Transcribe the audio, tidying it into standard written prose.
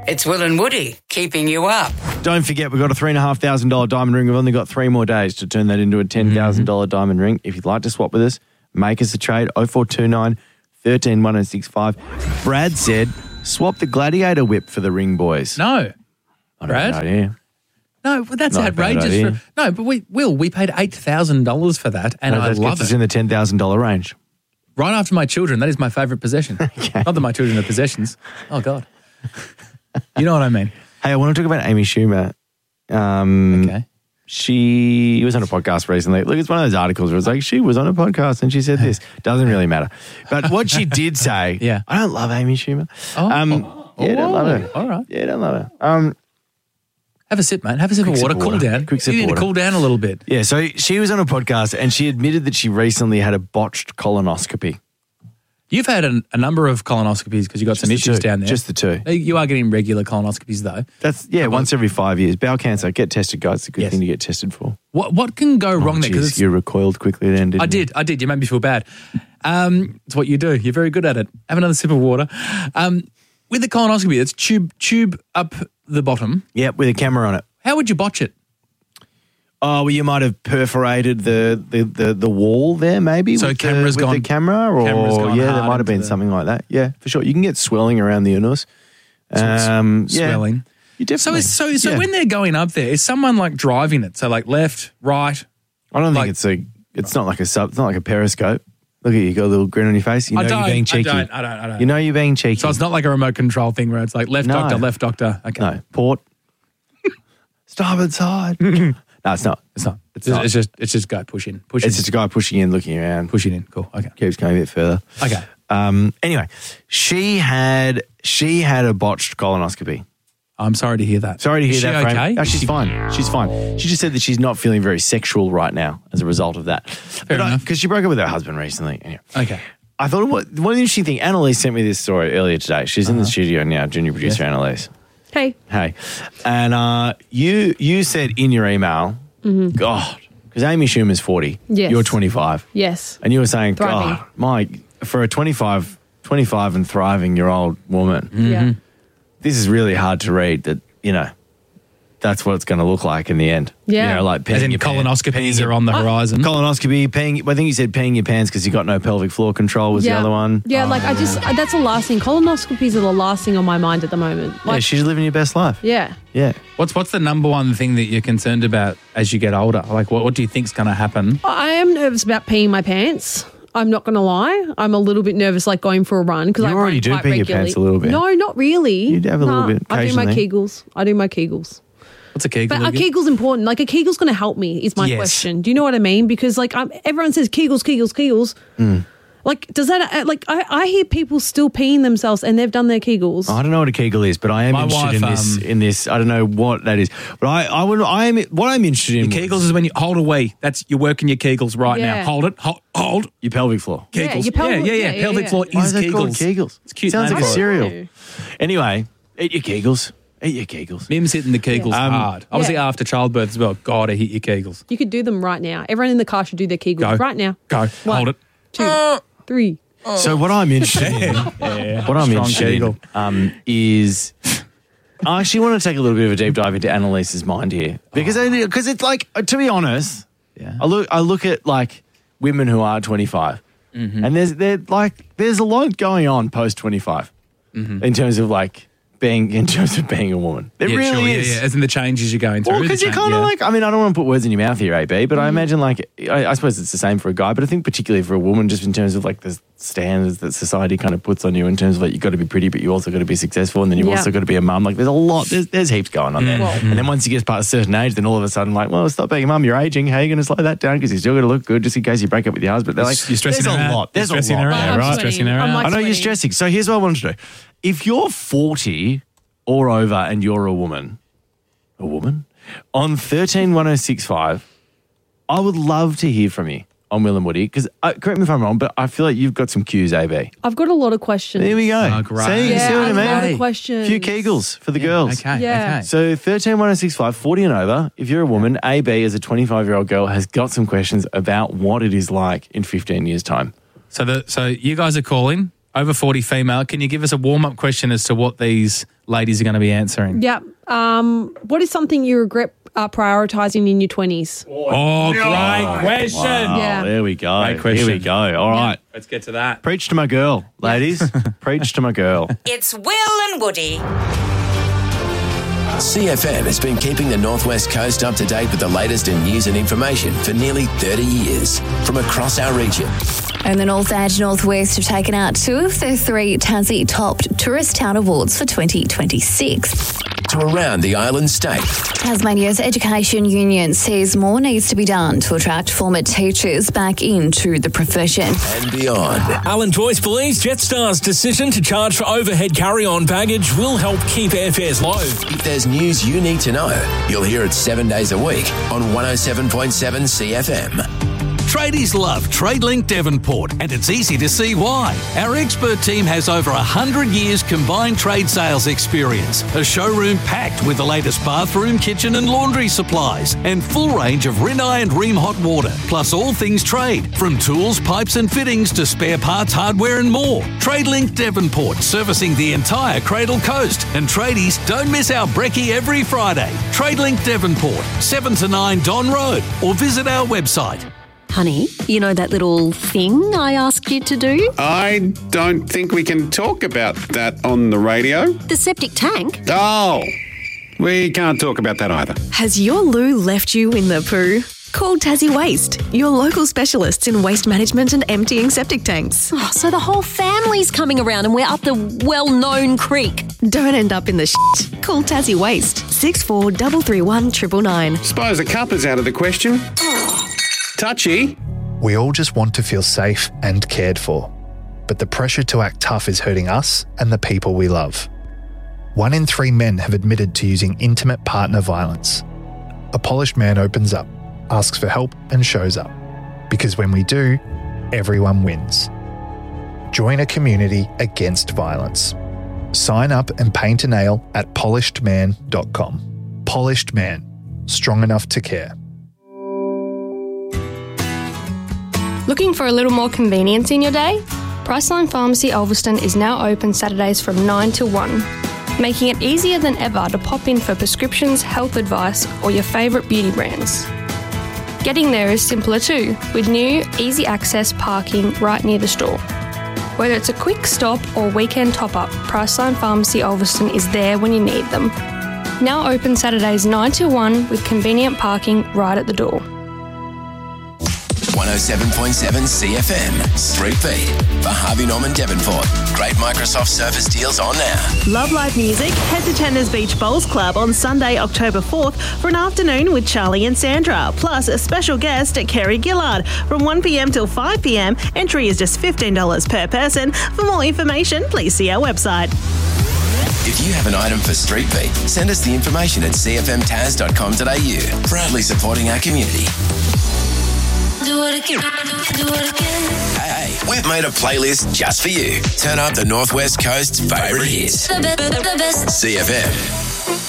It's Will and Woody keeping you up. Don't forget, we've got a $3,500 diamond ring. We've only got 3 more days to turn that into a $10,000 diamond ring. If you'd like to swap with us, make us a trade, 0429 13 1065. Brad said, swap the Gladiator whip for the ring, boys. No. I Brad? don't know, No, but that's Not a bad outrageous. idea. But we paid $8,000 for that, and I that love gets us it. in the $10,000 range. Right after my children, that is my favourite possession. Not that my children are possessions. Oh, God. You know what I mean? Hey, I want to talk about Amy Schumer. Okay. She was on a podcast recently. Look, it's one of those articles where it's like, she was on a podcast and she said this. Doesn't really matter. But what she did say, Yeah. I don't love Amy Schumer. Oh. Don't love her. All right. Yeah, don't love her. Have a sip, mate. Have a sip of water. Cool down. Quick sip You of need water. to cool down a little bit. Yeah, so she was on a podcast and she admitted that she recently had a botched colonoscopy. You've had a number of colonoscopies because you got some issues down there. Just the 2. You are getting regular colonoscopies, though. That's, once every 5 years. Bowel cancer, get tested, guys. It's a good thing to get tested for. What can go wrong there? Geez, you recoiled quickly then, didn't you? I did. You made me feel bad. It's what you do. You're very good at it. Have another sip of water. With the colonoscopy, it's tube up the bottom. Yep, with a camera on it. How would you botch it? Oh, well, you might have perforated the wall there, maybe. So with camera's the, gone. with the camera, or Camera's gone there hard might have been into something like that. Yeah, for sure. You can get swelling around the anus. Swelling. You definitely. So when they're going up there, is someone like driving it? So like left, right. I don't think it's not like it's not like a periscope. Look at you, got a little grin on your face. You know you're being cheeky. I don't. You know you're being cheeky. So it's not like a remote control thing where it's like left doctor. Okay. No, port. Starboard side. No, it's not. It's not. It's just go push in. It's just a guy pushing in, looking around. Pushing in. Cool. Okay. Keeps going a bit further. Okay. Anyway, she had a botched colonoscopy. I'm sorry to hear that. Sorry to hear Is that, she Frank. okay? No, she's fine. She's fine. She just said that she's not feeling very sexual right now as a result of that. Fair enough. Because she broke up with her husband recently. Anyway. Okay. I thought one interesting thing. Annalise sent me this story earlier today. She's in the studio now, junior producer Annalise. Hey. And you said in your email, God, because Amy Schumer's 40. Yes. You're 25. Yes. And you were saying, Thriving. God, for a 25 and thriving year old woman, Yeah. this is really hard to read that, that's what it's going to look like in the end. Yeah. Like As in colonoscopies are on the horizon. Colonoscopy, I think you said peeing your pants because you got no pelvic floor control was the other one. Yeah, that's the last thing. Colonoscopies are the last thing on my mind at the moment. Yeah, she's living your best life. Yeah. Yeah. What's the number one thing that you're concerned about as you get older? Like what do you think's going to happen? I am nervous about peeing my pants. I'm not going to lie. I'm a little bit nervous, like going for a run because I You already run do quite pee your regularly. pants a little bit. No, not really. You do have a little bit I do my occasionally. Kegels. What's a Kegel? But a Kegel's important. Like a Kegel's going to help me is my Yes. question. Do you know what I mean? Because like everyone says Kegels. Like does that like I hear people still peeing themselves and they've done their Kegels. I don't know what a Kegel is, but I am My interested wife, in this. I don't know what that is, but what I'm interested in. Kegels is when you hold a wee. You're working your Kegels right Yeah. now. Hold it. Hold. Your pelvic floor. Yeah, Kegels. your pelvic- yeah, Pelvic yeah. floor Why is is that called Kegels. Kegels? It's cute. Sounds name like a for it. cereal. Anyway, eat your Kegels. Eat your Kegels. Mim's hitting the Kegels hard. Obviously Yeah. after childbirth as well. God, I hit your Kegels. You could do them right now. Everyone in the car should do their Kegels Go. right now. Go. 1, Hold it. 2, 3. So what I'm interested in, is I actually want to take a little bit of a deep dive into Annalise's mind here because it's like, to be honest, Yeah. I look at like women who are 25, and there's a lot going on post 25 in terms of being a woman. There Yeah, really sure. is. Yeah. As in the changes you're going through. Well, because you kind of I mean, I don't want to put words in your mouth here, AB, but I imagine I suppose it's the same for a guy, but I think particularly for a woman, just in terms of the standards that society kind of puts on you in terms of you've got to be pretty, but you also got to be successful, and then you've Yeah. also got to be a mum. There's a lot, there's heaps going on there. And then once you get past a certain age, then all of a sudden stop being a mum, you're aging. How are you going to slow that down? Because you're still going to look good just in case you break up with your husband. They're You're stressing there's her a out. lot. There's You're a stressing lot. her out, I'm right? sweating. Stressing her I'm out. like I know you're sweating. stressing. So here's what I wanted to do. If you're 40 or over and you're a woman, on 131065, I would love to hear from you on Will and Woody, because correct me if I'm wrong, but I feel like you've got some cues, AB. I've got a lot of questions. There we go. Oh, great. See, you Yeah, see what I a lot mean? of questions. Few Kegels for the girls. Okay. Yeah. Okay. So 131065, 40 and over, if you're a woman, AB as a 25-year-old girl has got some questions about what it is like in 15 years' time. So you guys are calling over 40 female. Can you give us a warm-up question as to what these ladies are going to be answering? Yeah. What is something you regret prioritising in your 20s? Oh, great question. Wow, Yeah. there we go. Great question. Here we go. All right. Let's get to that. Preach to my girl, ladies. Preach to my girl. It's Will and Woody. CFM has been keeping the Northwest Coast up to date with the latest in news and information for nearly 30 years from across our region. And the North Edge Northwest have taken out 2 of their 3 Tassie Topped Tourist Town Awards for 2026. To around the island state. Tasmania's Education Union says more needs to be done to attract former teachers back into the profession. And beyond. Alan Joyce believes Jetstar's decision to charge for overhead carry-on baggage will help keep airfares low. If there's news you need to know, you'll hear it 7 days a week on 107.7 CFM. Tradies love TradeLink Devonport, and it's easy to see why. Our expert team has over 100 years combined trade sales experience, a showroom packed with the latest bathroom, kitchen and laundry supplies, and full range of Rinnai and Ream hot water, plus all things trade, from tools, pipes and fittings to spare parts, hardware and more. TradeLink Devonport, servicing the entire Cradle Coast. And tradies, don't miss our brekkie every Friday. TradeLink Devonport, 7 to 9 Don Road, or visit our website. Honey, you know that little thing I asked you to do? I don't think we can talk about that on the radio. The septic tank? Oh, we can't talk about that either. Has your loo left you in the poo? Call Tassie Waste, your local specialists in waste management and emptying septic tanks. Oh, so the whole family's coming around and we're up the well-known creek. Don't end up in the shit. Call Tassie Waste, 643331 999. Suppose a cup is out of the question. Touchy. We all just want to feel safe and cared for, but the pressure to act tough is hurting us and the people we love. 1 in 3 men have admitted to using intimate partner violence. A polished man opens up, asks for help and shows up. Because when we do, everyone wins. Join a community against violence. Sign up and paint a nail at polishedman.com. Polished Man, strong enough to care. Looking for a little more convenience in your day? Priceline Pharmacy Ulverston is now open Saturdays from 9 to 1, making it easier than ever to pop in for prescriptions, health advice, or your favourite beauty brands. Getting there is simpler too, with new, easy access parking right near the store. Whether it's a quick stop or weekend top-up, Priceline Pharmacy Ulverston is there when you need them. Now open Saturdays 9 to 1 with convenient parking right at the door. 107.7 CFM, Street Beat for Harvey Norman Devonport. Great Microsoft Surface deals on now. Love live music? Head to Tenders Beach Bowls Club on Sunday, October 4th for an afternoon with Charlie and Sandra, plus a special guest, Kerry Gillard, from 1pm till 5pm. Entry is just $15 per person. For more information, please see our website. If you have an item for Street Beat, send us the information at cfmtaz.com.au. Proudly supporting our community. Do it again. Do it again. Hey, we've made a playlist just for you. Turn up the Northwest Coast's favourite hits. The best. CFM.